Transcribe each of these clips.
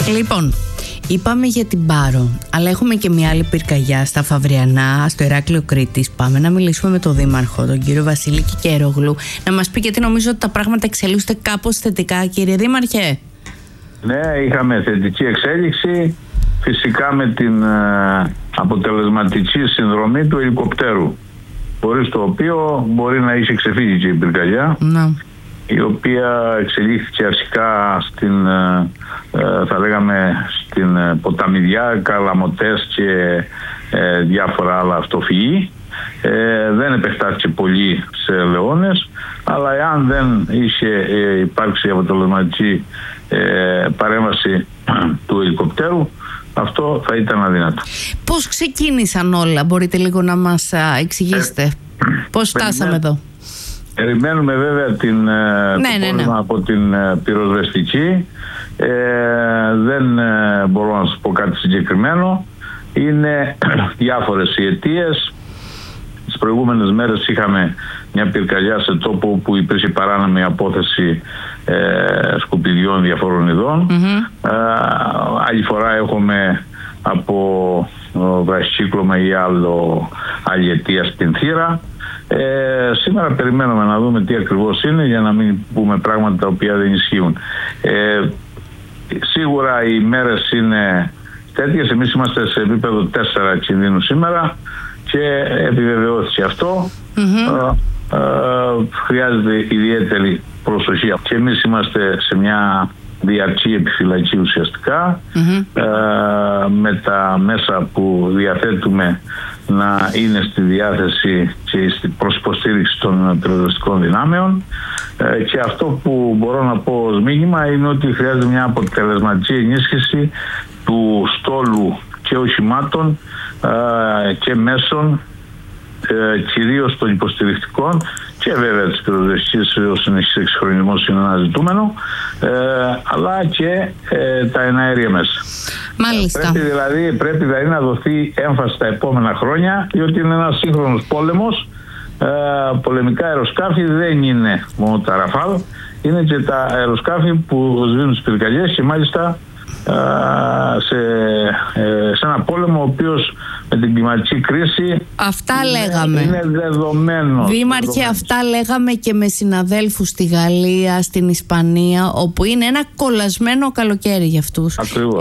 Λοιπόν, είπαμε για την Πάρο, αλλά έχουμε και μια άλλη πυρκαγιά στα Φαβριανά, στο Ηράκλειο Κρήτης. Πάμε να μιλήσουμε με τον Δήμαρχο, τον κύριο Βασίλη Κικερόγλου, να μας πει, γιατί νομίζω ότι τα πράγματα εξελίσσονται κάπως θετικά. Κύριε Δήμαρχε. Ναι, είχαμε θετική εξέλιξη, φυσικά με την αποτελεσματική συνδρομή του ελικοπτέρου, χωρίς το οποίο μπορεί να είχε ξεφύγει και η πυρκαγιά, η οποία εξελίχθηκε αρχικά στην, θα λέγαμε, στην ποταμιδιά, καλαμοτές και διάφορα άλλα αυτοφυή. Δεν επεκτάθηκε πολύ σε ελαιώνες, αλλά εάν δεν είχε υπάρξει αποτελεσματική παρέμβαση του ελικοπτέρου, αυτό θα ήταν αδύνατο. Πώς ξεκίνησαν όλα, μπορείτε λίγο να μας εξηγήσετε πώς φτάσαμε εδώ? Περιμένουμε βέβαια το πρόβλημα από την πυροσβεστική. Δεν μπορώ να σας πω κάτι συγκεκριμένο. Είναι διάφορες οι αιτίες. Τις προηγούμενες μέρες είχαμε μια πυρκαγιά σε τόπο που υπήρχε παράνομη απόθεση σκουπιδιών διαφόρων ειδών. Άλλη φορά έχουμε από βραχυκύκλωμα ή άλλη αιτία στην θύρα. Σήμερα περιμένουμε να δούμε τι ακριβώς είναι, για να μην πούμε πράγματα τα οποία δεν ισχύουν. Σίγουρα οι μέρες είναι τέτοιες. Εμείς είμαστε σε επίπεδο 4 κινδύνου σήμερα και επιβεβαιώθηκε αυτό. Χρειάζεται ιδιαίτερη προσοχή και εμείς είμαστε σε μια διαρκή επιφυλακή ουσιαστικά, με τα μέσα που διαθέτουμε να είναι στη διάθεση και προς υποστήριξη των πυροσβεστικών δυνάμεων, και αυτό που μπορώ να πω ως μήνυμα είναι ότι χρειάζεται μια αποτελεσματική ενίσχυση του στόλου και οχημάτων και μέσων, κυρίως των υποστηρικτικών και βέβαια της πυροσβεστικής, ο συνεχής εξυγχρονισμός είναι ένα ζητούμενο, αλλά και τα εναέρια μέσα. Μάλιστα. Πρέπει δηλαδή να δοθεί έμφαση τα επόμενα χρόνια, διότι είναι ένας σύγχρονος πόλεμος. Πολεμικά αεροσκάφη δεν είναι μόνο τα Ραφάλ, είναι και τα αεροσκάφη που σβήνουν τις πυρκαγιές, και μάλιστα σε ένα πόλεμο ο οποίος με την κλιματική κρίση λέγαμε. Είναι δεδομένο. Δήμαρχε, αυτά λέγαμε και με συναδέλφους στη Γαλλία, στην Ισπανία, όπου είναι ένα κολλασμένο καλοκαίρι για αυτούς.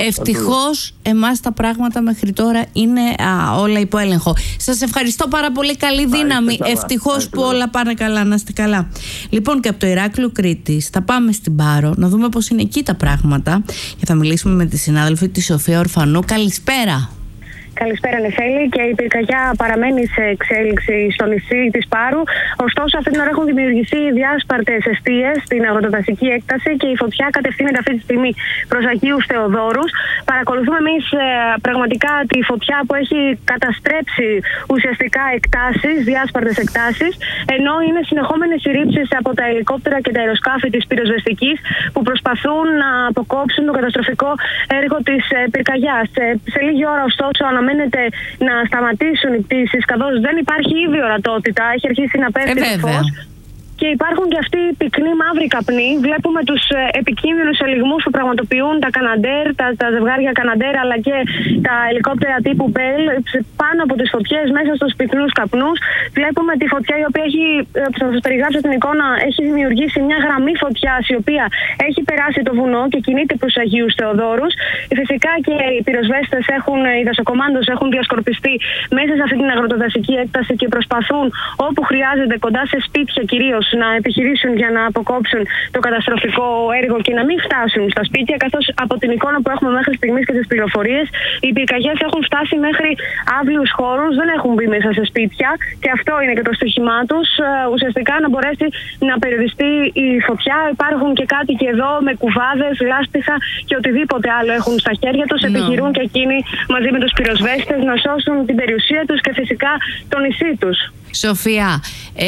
Ευτυχώς εμάς τα πράγματα μέχρι τώρα είναι όλα υπό έλεγχο. Σας ευχαριστώ πάρα πολύ, καλή δύναμη. Ευτυχώς που όλα πάνε καλά, να είστε καλά. Λοιπόν, και από το Ηράκλειο Κρήτης θα πάμε στην Πάρο να δούμε πώς είναι εκεί τα πράγματα, και θα μιλήσουμε με τη συνάδελφη τη Σοφία Ορφανού. Καλησπέρα. Καλησπέρα, Νεφέλη. Και η πυρκαγιά παραμένει σε εξέλιξη στο νησί της Πάρου. Ωστόσο, αυτή την ώρα έχουν δημιουργηθεί διάσπαρτες εστίες στην αγροτοδασική έκταση και η φωτιά κατευθύνεται αυτή τη στιγμή προς Αγίους Θεοδόρους. Παρακολουθούμε εμείς πραγματικά τη φωτιά που έχει καταστρέψει ουσιαστικά εκτάσεις, διάσπαρτες εκτάσεις, ενώ είναι συνεχόμενες οι ρήψεις από τα ελικόπτερα και τα αεροσκάφη της πυροσβεστικής που προσπαθούν να αποκόψουν το καταστροφικό έργο της πυρκαγιάς. Σε λίγη ώρα, ωστόσο, αναμένεται να σταματήσουν οι πτήσεις, καθώς δεν υπάρχει ήδη ορατότητα, έχει αρχίσει να πέφτει το φως. Και υπάρχουν και αυτοί οι πυκνοί μαύροι καπνοί. Βλέπουμε τους επικίνδυνους ελιγμούς που πραγματοποιούν τα Καναντέρ, τα ζευγάρια Καναντέρ, αλλά και τα ελικόπτερα τύπου Bell πάνω από τις φωτιές, μέσα στους πυκνούς καπνούς. Βλέπουμε τη φωτιά η οποία έχει, θα σας περιγράψω την εικόνα, έχει δημιουργήσει μια γραμμή φωτιάς η οποία έχει περάσει το βουνό και κινείται προς Αγίους Θεοδόρους. Φυσικά και οι πυροσβέστες οι δασοκομάντος έχουν διασκορπιστεί μέσα σε αυτή την αγροτοδασική έκταση και προσπαθούν όπου χρειάζεται, κοντά σε σπίτια κυρίως, να επιχειρήσουν για να αποκόψουν το καταστροφικό έργο και να μην φτάσουν στα σπίτια, καθώς από την εικόνα που έχουμε μέχρι στιγμής και τις πληροφορίες, οι πυρκαγιές έχουν φτάσει μέχρι αύλιους χώρους, δεν έχουν μπει μέσα σε σπίτια, και αυτό είναι και το στοίχημά τους, ουσιαστικά να μπορέσει να περιοριστεί η φωτιά. Υπάρχουν και κάτοικοι εδώ με κουβάδες, λάστιχα και οτιδήποτε άλλο έχουν στα χέρια τους. Επιχειρούν και εκείνοι μαζί με τους πυροσβέστες να σώσουν την περιουσία τους και φυσικά το νησί τους. Σοφία,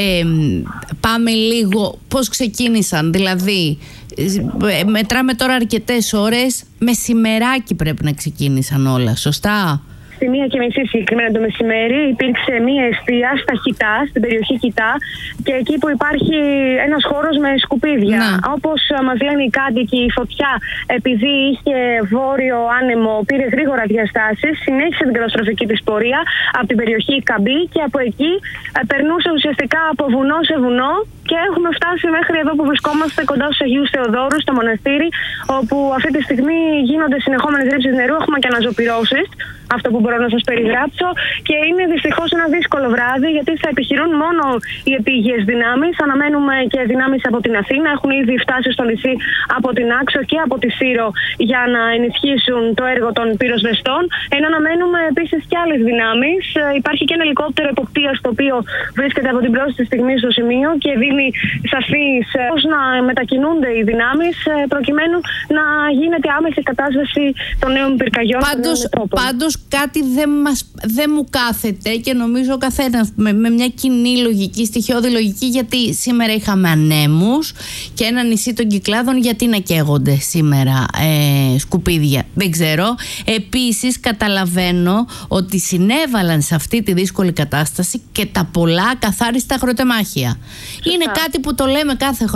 πάμε λίγο πώς ξεκίνησαν, δηλαδή μετράμε τώρα αρκετές ώρες, μεσημεράκι πρέπει να ξεκίνησαν όλα, σωστά? στη 1:30 συγκεκριμένα το μεσημέρι υπήρξε μία εστία στα Χιτά, στην περιοχή Χιτά, και εκεί που υπάρχει ένας χώρος με σκουπίδια. Όπως μας λένε οι κάτοικοι, η φωτιά, επειδή είχε βόρειο άνεμο, πήρε γρήγορα διαστάσεις, συνέχισε την καταστροφική της πορεία από την περιοχή Καμπή και από εκεί περνούσε ουσιαστικά από βουνό σε βουνό. Και έχουμε φτάσει μέχρι εδώ που βρισκόμαστε, κοντά στους Αγίους Θεοδόρους, στο μοναστήρι, όπου αυτή τη στιγμή γίνονται συνεχόμενες ρήψεις νερού. Έχουμε και αναζωπυρώσεις, αυτό που μπορώ να σας περιγράψω. Και είναι δυστυχώς ένα δύσκολο βράδυ, γιατί θα επιχειρούν μόνο οι επίγειες δυνάμεις. Αναμένουμε και δυνάμεις από την Αθήνα. Έχουν ήδη φτάσει στο νησί από την Άξο και από τη Σύρο για να ενισχύσουν το έργο των πυροσβεστών. Ενώ αναμένουμε επίσης και άλλες δυνάμεις. Υπάρχει και ένα ελικόπτερο εποπτείας, το οποίο βρίσκεται από την πρώτη στιγμή στο σημείο και δίνει σαφής πώς να μετακινούνται οι δυνάμεις προκειμένου να γίνεται άμεση κατάσβεση των νέων πυρκαγιών. Πάντως κάτι δεν μου κάθεται και νομίζω ο καθένας με μια κοινή λογική, στοιχειώδη λογική, γιατί σήμερα είχαμε ανέμους και ένα νησί των Κυκλάδων, γιατί να καίγονται σήμερα σκουπίδια, δεν ξέρω. Επίσης καταλαβαίνω ότι συνέβαλαν σε αυτή τη δύσκολη κατάσταση και τα πολλά ακαθάριστα αγροτεμάχια. Είναι κάτι που το λέμε κάθε χρόνο.